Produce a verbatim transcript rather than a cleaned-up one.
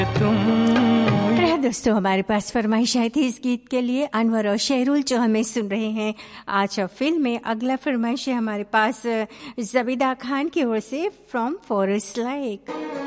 रहे दोस्तों, हमारे पास फरमाइश आई थी इस गीत के लिए, अनवर और शेरुल जो हमें सुन रहे हैं आज फिल्म में। अगला फरमाइश है हमारे पास जबीदा खान की ओर से, फ्रॉम फॉरेस्ट लाइक।